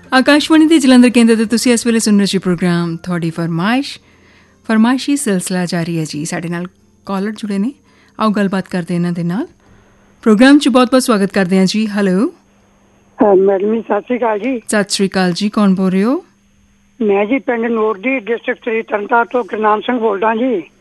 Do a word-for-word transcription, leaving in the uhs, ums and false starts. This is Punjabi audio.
ਆਕਾਸ਼ਵਾਣੀ ਦੇ ਜਲੰਧਰ ਕੇਂਦਰ ਤੇ ਤੁਸੀਂ ਇਸ ਵੇਲੇ ਸੁਣ ਰਹੇ ਜੀ ਪ੍ਰੋਗਰਾਮ ਤੁਹਾਡੀ ਫਰਮਾਇਸ਼ ਫਰਮਾਇਸ਼ੀ ਸਿਲਸਿਲਾ ਜਾਰੀ ਹੈ ਜੀ। ਸਾਡੇ ਨਾਲ ਕਾਲਰ ਜੁੜੇ ਨੇ, ਆਓ ਗੱਲਬਾਤ ਕਰਦੇ ਇਹਨਾਂ ਦੇ ਨਾਲ। ਪ੍ਰੋਗਰਾਮ 'ਚ ਬਹੁਤ ਬਹੁਤ ਸਵਾਗਤ ਕਰਦੇ ਹਾਂ ਜੀ। ਹੈਲੋ ਮੈਡਮ ਜੀ, ਸਤਿ ਸ਼੍ਰੀ ਅਕਾਲ ਜੀ। ਸਤਿ ਸ਼੍ਰੀ ਅਕਾਲ ਜੀ, ਕੌਣ ਬੋਲ ਰਹੇ ਹੋ? ਮੈਂ ਜੀ ਪਿੰਡ ਨੂਰ ਦੀ ਡਿਸਟ੍ਰਿਕਟ ਸ੍ਰੀ ਤਰਨਤਾਰਨ ਤੋਂ ਗੁਰਨਾਮ ਸਿੰਘ ਬੋਲਦਾ ਜੀ।